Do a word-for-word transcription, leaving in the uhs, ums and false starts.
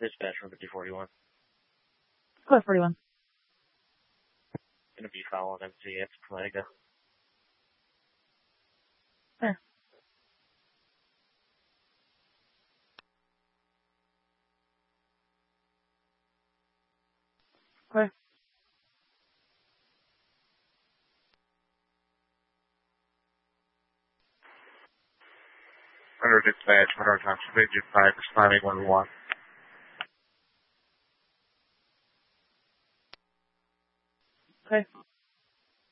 Dispatch from fifty forty-one. Clear forty-one. Gonna be following M C at Flaga. There. Clear. Under dispatch, Monroe Township, Big five, responding one one. Okay.